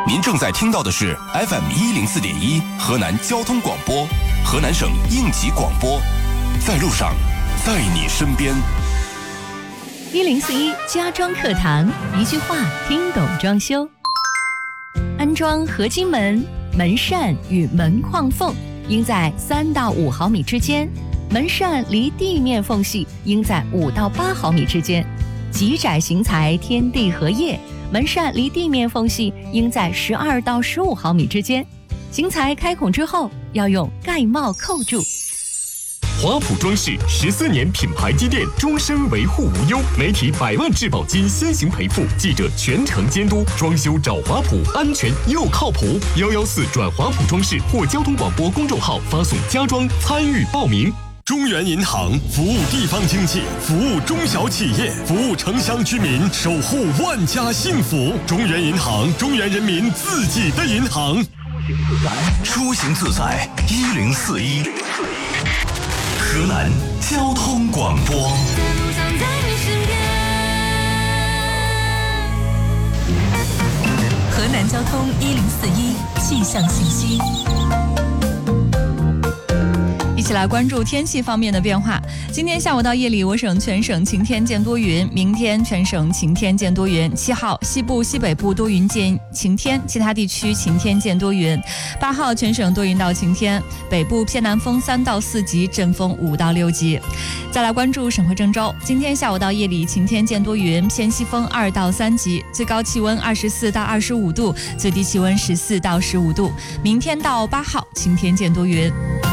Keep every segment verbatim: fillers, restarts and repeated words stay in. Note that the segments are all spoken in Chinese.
您正在听到的是 F M 一零四点一河南交通广播，河南省应急广播，在路上，在你身边。 一零四一家装课堂，一句话听懂装修。安装合金门、门扇与门框缝应在三到五毫米之间，门扇离地面缝隙应在五到八毫米之间。极窄型材天地合页，门扇离地面缝隙应在十二到十五毫米之间。型材开孔之后要用盖帽扣住。 华普装饰十四年品牌积淀，终身维护无忧，媒体百万质保金先行赔付，记者全程监督，装修找华普，安全又靠谱。幺幺四转华普装饰或交通广播公众号发送家装参与报名。 中原银行服务地方经济，服务中小企业，服务城乡居民，守护万家幸福。中原银行，中原人民自己的银行。 出行自在一零四一，河南交通广播。 河南交通一零四一气象信息。 一起来关注天气方面的变化。今天下午到夜里，我省全省晴天见多云，明天全省晴天见多云。七号西部西北部多云见晴天，其他地区晴天见多云。八号全省多云到晴天，北部偏南风三到四级，阵风五到六级。再来关注省会郑州，今天下午到夜里晴天见多云，偏西风二到三级，最高气温二十四到二十五度，最低气温十四到十五度。明天到八号晴天见多云。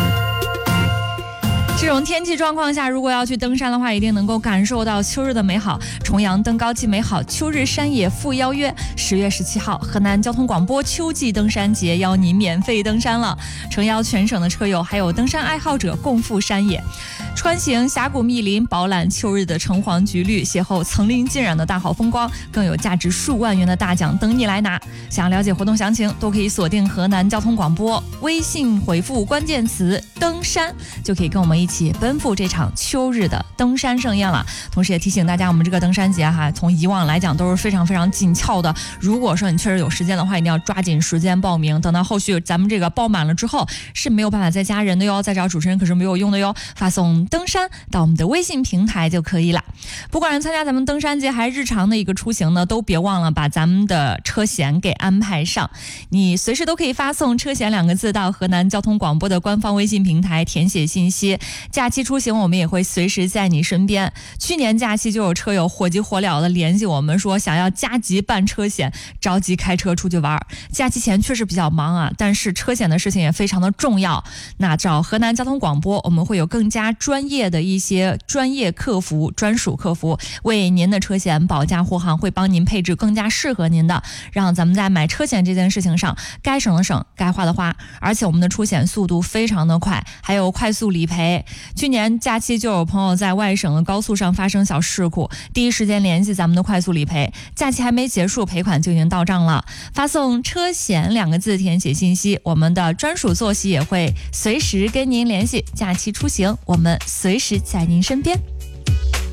这种天气状况下，如果要去登山的话，一定能够感受到秋日的美好。重阳登高祭美好，秋日山野赴邀约。十月十七号，河南交通广播秋季登山节邀您免费登山了，诚邀全省的车友还有登山爱好者共赴山野，穿行峡谷密林，饱览秋日的橙黄橘绿，邂逅层林尽染的大好风光，更有价值数万元的大奖等你来拿。想了解活动详情，都可以锁定河南交通广播，微信回复关键词登山，就可以跟我们一起奔赴这场秋日的登山盛宴了。同时也提醒大家，我们这个登山节哈，从以往来讲都是非常非常紧俏的。如果说你确实有时间的话，一定要抓紧时间报名。等到后续咱们这个报满了之后，是没有办法再加人的哟，再找主持人可是没有用的哟。发送登山到我们的微信平台就可以了。不管是参加咱们登山节还是日常的一个出行呢，都别忘了把咱们的车险给安排上。你随时都可以发送车险两个字到河南交通广播的官方微信平台填写信息。假期出行我们也会随时在你身边。去年假期就有车友火急火燎的联系我们说想要加急办车险，着急开车出去玩。假期前确实比较忙啊，但是车险的事情也非常的重要。那找河南交通广播，我们会有更加专业的一些专业客服、专属客服为您的车险保驾护航，会帮您配置更加适合您的，让咱们在买车险这件事情上该省的省，该花的花。而且我们的出险速度非常的快，还有快速理赔。去年假期就有朋友在外省的高速上发生小事故，第一时间联系咱们的快速理赔，假期还没结束，赔款就已经到账了。发送车险两个字填写信息，我们的专属坐席也会随时跟您联系。假期出行，我们随时在您身边。